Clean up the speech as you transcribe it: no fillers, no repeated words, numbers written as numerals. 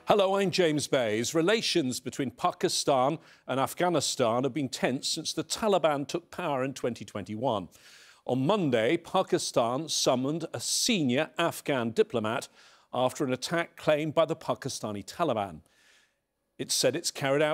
Hello, I'm James Bays. Relations between Pakistan and Afghanistan have been tense since the Taliban took power in 2021. On Monday, Pakistan summoned a senior Afghan diplomat after an attack claimed by the Pakistani Taliban. It said it's carried out